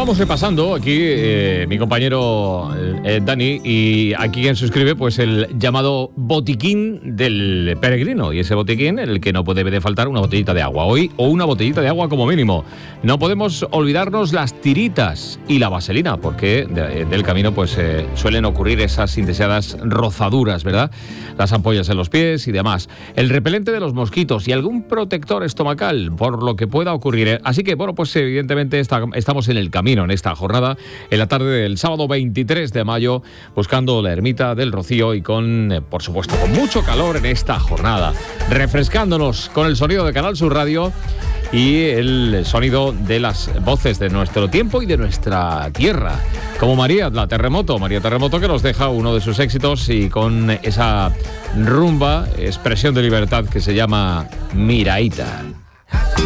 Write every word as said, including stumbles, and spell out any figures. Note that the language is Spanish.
Estábamos repasando aquí, eh, mi compañero eh, Dani, y aquí quien suscribe, pues el llamado botiquín del peregrino. Y ese botiquín, el que no puede faltar una botellita de agua hoy, o una botellita de agua como mínimo. No podemos olvidarnos las tiritas y la vaselina, porque de, del camino pues eh, suelen ocurrir esas indeseadas rozaduras, ¿verdad? Las ampollas en los pies y demás. El repelente de los mosquitos y algún protector estomacal, por lo que pueda ocurrir. Así que, bueno, pues evidentemente está, estamos en el camino en esta jornada, en la tarde del sábado veintitrés de mayo, buscando la ermita del Rocío y con, eh, por supuesto, con mucho calor en esta jornada, refrescándonos con el sonido de Canal Sur Radio y el sonido de las voces de nuestro tiempo y de nuestra tierra, como María, la Terremoto, María Terremoto, que nos deja uno de sus éxitos y con esa rumba, expresión de libertad que se llama Miraíta.